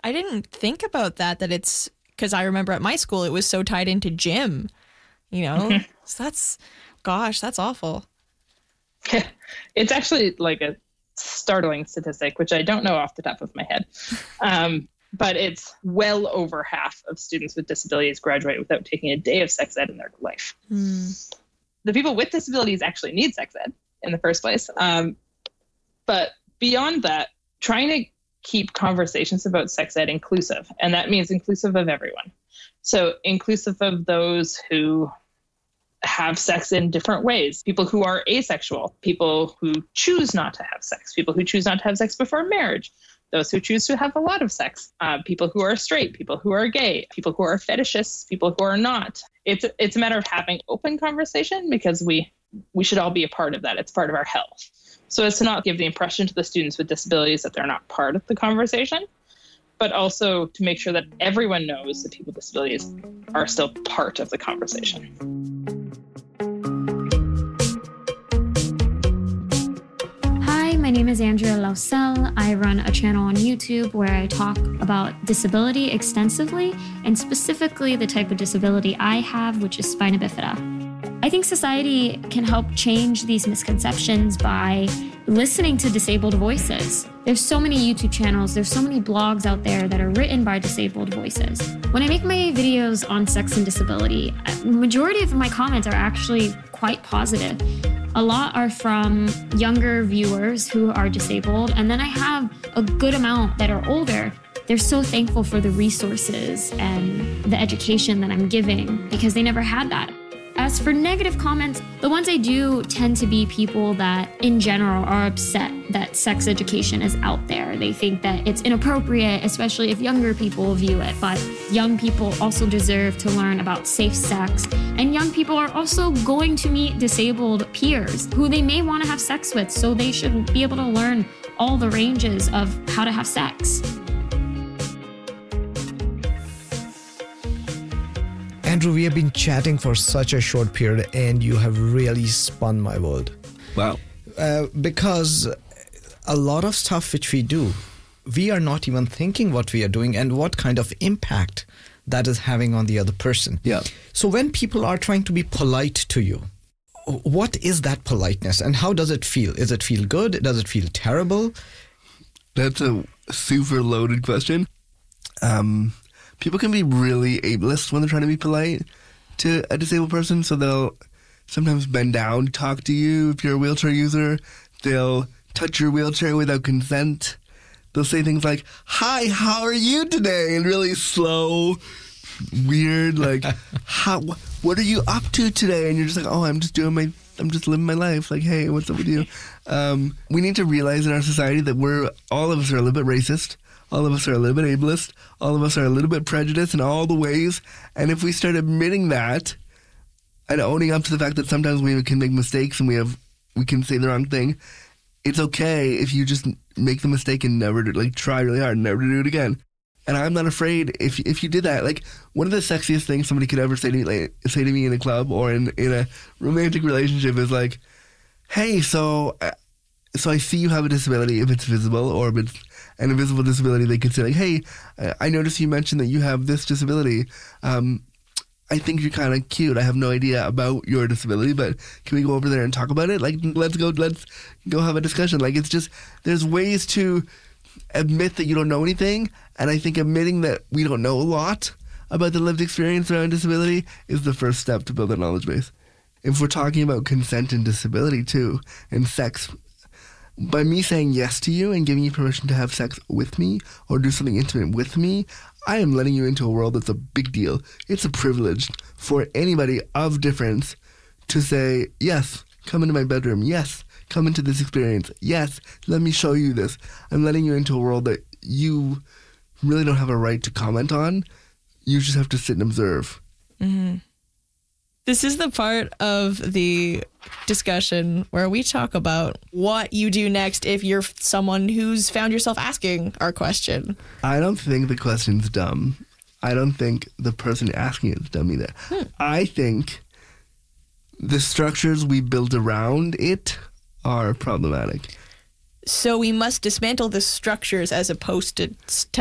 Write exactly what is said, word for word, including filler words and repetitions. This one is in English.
I didn't think about that, that it's because I remember at my school it was so tied into gym, you know? So that's, gosh, that's awful. It's actually like a startling statistic, which I don't know off the top of my head. Um, but it's well over half of students with disabilities graduate without taking a day of sex ed in their life. Mm. The people with disabilities actually need sex ed in the first place. Um, but beyond that, trying to keep conversations about sex ed inclusive, and that means inclusive of everyone. So inclusive of those who have sex in different ways, people who are asexual, people who choose not to have sex, people who choose not to have sex before marriage, those who choose to have a lot of sex, uh, people who are straight, people who are gay, people who are fetishists, people who are not. It's it's a matter of having open conversation, because we we should all be a part of that. It's part of our health. So as to not give the impression to the students with disabilities that they're not part of the conversation, but also to make sure that everyone knows that people with disabilities are still part of the conversation. My name is Andrea Lausel. I run a channel on YouTube where I talk about disability extensively, and specifically the type of disability I have, which is spina bifida. I think society can help change these misconceptions by listening to disabled voices. There's so many YouTube channels, there's so many blogs out there that are written by disabled voices. When I make my videos on sex and disability, the majority of my comments are actually quite positive. A lot are from younger viewers who are disabled, and then I have a good amount that are older. They're so thankful for the resources and the education that I'm giving, because they never had that. As for negative comments, the ones I do tend to be people that in general are upset that sex education is out there. They think that it's inappropriate, especially if younger people view it. But young people also deserve to learn about safe sex. And young people are also going to meet disabled peers who they may want to have sex with, so they should be able to learn all the ranges of how to have sex. Andrew, we have been chatting for such a short period, and you have really spun my world. Wow. Uh, because a lot of stuff which we do, we are not even thinking what we are doing and what kind of impact that is having on the other person. Yeah. So when people are trying to be polite to you, what is that politeness and how does it feel? Does it feel good? Does it feel terrible? That's a super loaded question. Um... People can be really ableist when they're trying to be polite to a disabled person, so they'll sometimes bend down to talk to you if you're a wheelchair user. They'll touch your wheelchair without consent. They'll say things like, "Hi, how are you today?" and really slow, weird, like, "How? What are you up to today?" And you're just like, "Oh, I'm just doing my, I'm just living my life." Like, "Hey, what's up with you?" Um, we need to realize in our society that we're, all of us are a little bit racist. All of us are a little bit ableist. All of us are a little bit prejudiced in all the ways. And if we start admitting that and owning up to the fact that sometimes we can make mistakes and we have we can say the wrong thing, it's okay if you just make the mistake and never do, like try really hard and never do it again. And I'm not afraid if if you did that. Like, one of the sexiest things somebody could ever say to me, like, say to me in a club or in in a romantic relationship is like, "Hey, so so I see you have a disability," if it's visible, or if it's an invisible disability, they could say, like, "Hey, I noticed you mentioned that you have this disability. Um, I think you're kind of cute. I have no idea about your disability, but can we go over there and talk about it? Like, let's go, let's go have a discussion." Like, it's just, there's ways to admit that you don't know anything, and I think admitting that we don't know a lot about the lived experience around disability is the first step to build a knowledge base. If we're talking about consent and disability too, and sex, by me saying yes to you and giving you permission to have sex with me or do something intimate with me, I am letting you into a world that's a big deal. It's a privilege for anybody of difference to say, "Yes, come into my bedroom. Yes, come into this experience. Yes, let me show you this." I'm letting you into a world that you really don't have a right to comment on. You just have to sit and observe. Mm-hmm. This is the part of the discussion where we talk about what you do next if you're someone who's found yourself asking our question. I don't think the question's dumb. I don't think the person asking it is dumb either. Hmm. I think the structures we build around it are problematic. So we must dismantle the structures as opposed to